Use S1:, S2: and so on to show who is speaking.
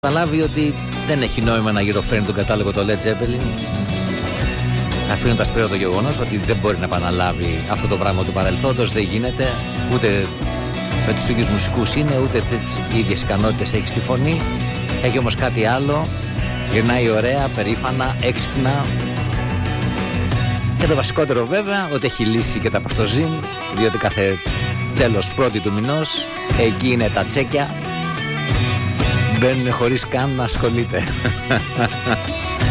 S1: καταλάβει ότι δεν έχει νόημα να γυροφέρνει τον κατάλογο το Led Zeppelin, αφήνοντας πέρα το γεγονός ότι δεν μπορεί να επαναλάβει αυτό το πράγμα του παρελθόντος. Δεν γίνεται, ούτε με τους ίδιους μουσικούς είναι, ούτε τις ίδιες ικανότητες έχει στη φωνή. Έχει όμως κάτι άλλο, γυρνάει ωραία, περήφανα, έξυπνα. Και το βασικότερο βέβαια, ότι έχει λύσει και τα προστοζήν, διότι κάθε τέλος πρώτη του μηνός, εκεί είναι τα τσέκια, μπαίνουν χωρίς καν να ασχολείται.